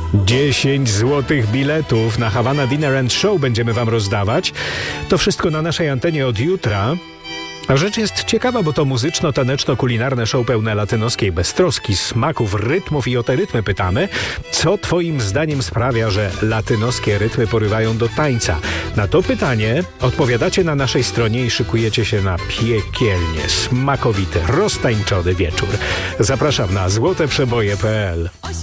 10 złotych biletów na Havana Dinner and Show będziemy wam rozdawać. To wszystko na naszej antenie od jutra. A rzecz jest ciekawa, bo to muzyczno-taneczno-kulinarne show pełne latynoskiej beztroski, smaków, rytmów i o te rytmy pytamy. Co twoim zdaniem sprawia, że latynoskie rytmy porywają do tańca? Na to pytanie odpowiadacie na naszej stronie i szykujecie się na piekielnie smakowity, roztańczony wieczór. Zapraszam na złoteprzeboje.pl.